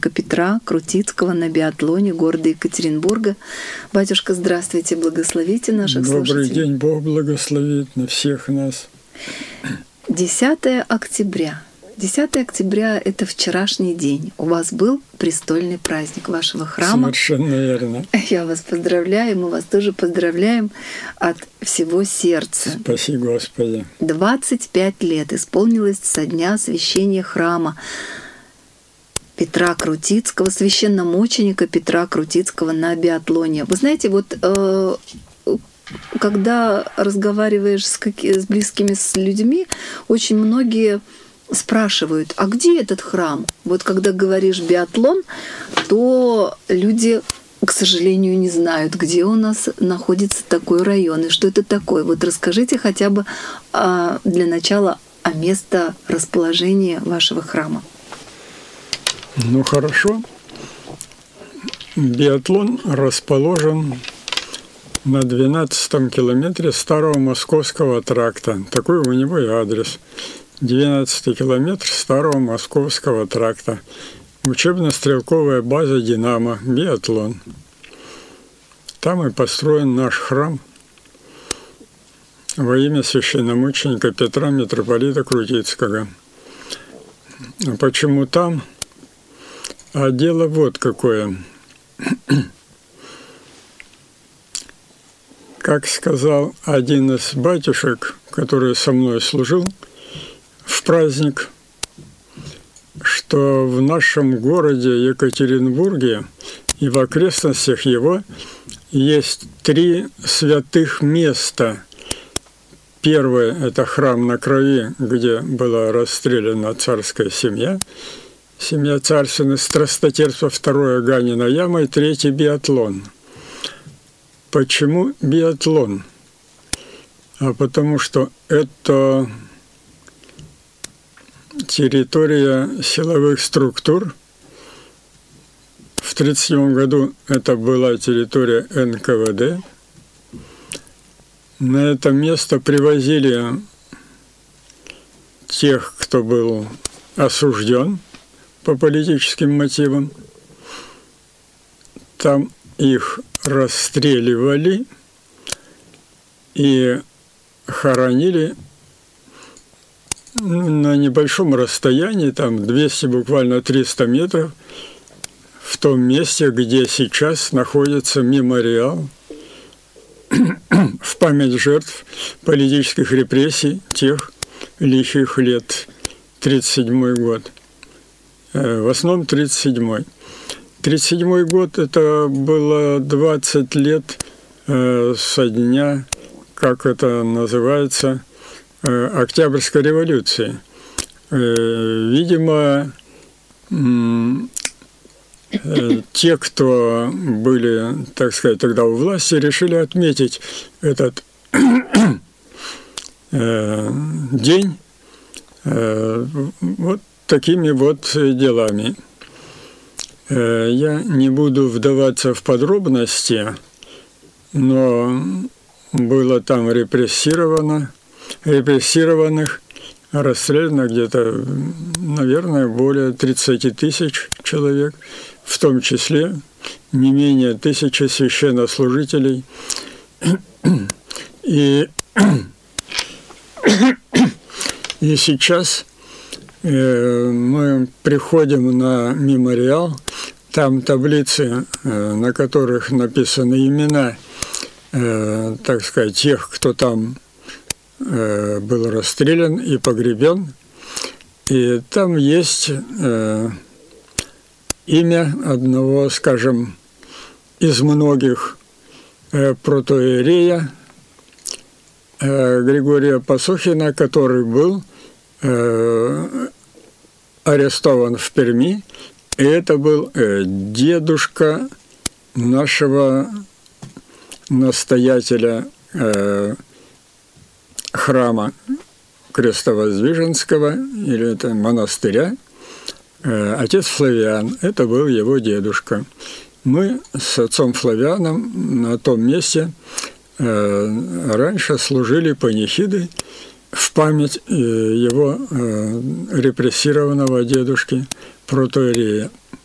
Петра Крутицкого на биатлоне города Екатеринбурга. Батюшка, здравствуйте, благословите наших слушателей. Добрый день, Бог благословит на всех нас. 10 октября. 10 октября – это вчерашний день. У вас был престольный праздник вашего храма. Совершенно верно. Я вас поздравляю, мы вас тоже поздравляем от всего сердца. Спаси Господи. 25 лет исполнилось со дня освящения храма Петра Крутицкого, священномученика Петра Крутицкого на биатлоне. Вы знаете, вот когда разговариваешь с близкими с людьми, очень многие спрашивают, а где этот храм? Вот когда говоришь биатлон, то люди, к сожалению, не знают, где у нас находится такой район и что это такое. Вот расскажите хотя бы для начала о месторасположении вашего храма. Ну хорошо. Биатлон расположен на 12-м километре Старого Московского тракта. Такой у него и адрес. 12-й километр Старого Московского тракта. Учебно-стрелковая база «Динамо», биатлон. Там и построен наш храм во имя священномученика Петра митрополита Крутицкого. А почему там? А дело вот какое. Как сказал один из батюшек, который со мной служил в праздник, что в нашем городе Екатеринбурге и в окрестностях его есть 3 святых места. Первое – это храм на Крови, где была расстреляна царская семья, семья царственных страстотерпцев. Второе – Ганина яма, и третье – биатлон. Почему биатлон? А потому что это территория силовых структур. В 1937 году это была территория НКВД. На это место привозили тех, кто был осужден по политическим мотивам. Там их расстреливали и хоронили на небольшом расстоянии, там 200, буквально 300 метров, в том месте, где сейчас находится мемориал в память жертв политических репрессий тех лихих лет, 1937 год. В основном 1937. 1937 год – это было 20 лет со дня, как это называется, Октябрьской революции. Видимо, те, кто были, так сказать, тогда у власти, решили отметить этот день вот такими вот делами. Я не буду вдаваться в подробности, но было там репрессированных, расстреляно где-то, наверное, более 30 тысяч человек, в том числе не менее 1000 священнослужителей. И сейчас мы приходим на мемориал, там таблицы, на которых написаны имена, так сказать, тех, кто там был расстрелян и погребен. И там есть имя одного, скажем, из многих протоиерея Григория Пасухина, который был арестован в Перми. И это был дедушка нашего настоятеля храма Крестовоздвиженского, или это монастыря, отец Флавиан. Это был его дедушка. Мы с отцом Флавианом на том месте раньше служили панихиды в память его репрессированного дедушки протоиерея.